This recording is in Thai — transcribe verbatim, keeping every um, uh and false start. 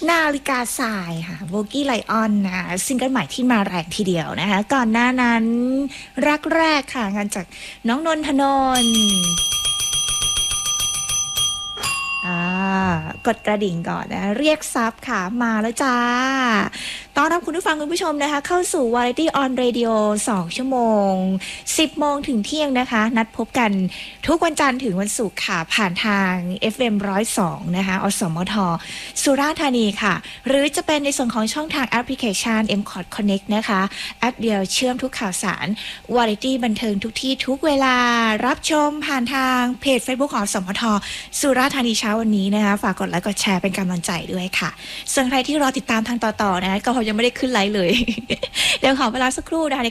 นาฬิกาทรายค่ะโบกี้ไลออนนะคะซิงเกิลใหม่ที่มาแรงทีเดียวนะคะก่อนหน้านั้นรักแรกค่ะงานจากน้องนนทนนท์อ่ากดกระดิ่งก่อนนะเรียกซับค่ะมาแล้วจ้าต้อนรับคุณผู้ฟังคุณผู้ชมนะคะเข้าสู่ Variety on Radio สองชั่วโมงสิบโมงถึงเที่ยงนะคะนัดพบกันทุกวันจันทร์ถึงวันศุกร์ค่ะผ่านทาง เอฟ เอ็ม หนึ่งศูนย์สองนะคะอสมทสุราษฎร์ธานีค่ะหรือจะเป็นในส่วนของช่องทางแอปพลิเคชัน เอ็ม คอร์ด Connect นะคะแอปเดียวเชื่อมทุกข่าวสาร Variety บันเทิงทุกที่ทุกเวลารับชมผ่านทางเพจ Facebook ของอสมทสุราษฎร์ธานีเช้าวันนี้นะคะฝากกดไลค์กดแชร์เป็นกำลังใจด้วยค่ะส่วนใครที่รอติดตามทางต่อๆนะก็ยังไม่ได้ขึ้นไลค์เลย เดี๋ยวขอเวลาสักครู่นะคะ